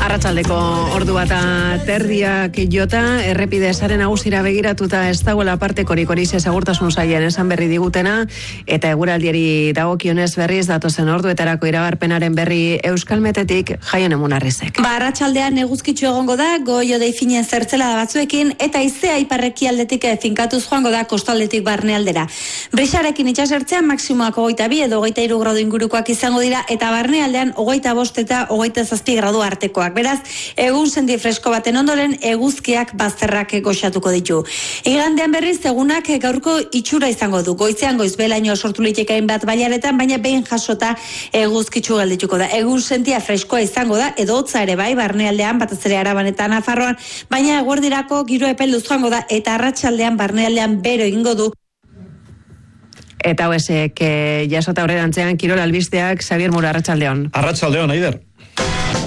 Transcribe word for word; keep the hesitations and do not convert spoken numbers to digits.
Arratsaldeko ordu bata terdiak jota, errepide sare nagusira begiratuta ez dagoela partekorik hori segurtasun sailean esan berri digutena, eta eguraldiari dagokionez berriz datozen orduetarako iragarpenaren berri Euskalmetetik Jaione Munarrizek. Ba, arratsaldean eguzkitsu egongo da, goio deifinen zertzela batzuekin, eta izea iparreki aldetik finkatuz joango da kostaldetik barnealdera. Brexarekin itxasertzean maksimoak hogeita bi edo hogeita hiru gradu ingurukoak izango dira, eta barnealdean hogeita bost eta hogeita zazpi gradu artekoak. Beraz, egun sendi fresko baten ondoren eguzkiak bazterrak goxatuko ditu. Igandean berriz egunak gaurko itxura izango du. Goizean goizbelaino sortu liteke bat bailaretan, baina behin jasota eguzkitsu geldituko da. Egun sentia freskoa izango da, edo hotza ere bai, barnealdean, batez ere Araban eta Nafarroan, baina eguerdirako giro epelduz joango da, eta arratsaldean barnealdean bero egingo du. Eta hauesek jasota aurrerantzean Kirol albisteak, Xabier Mura, arratsaldeon. Arratsaldeon, Aider.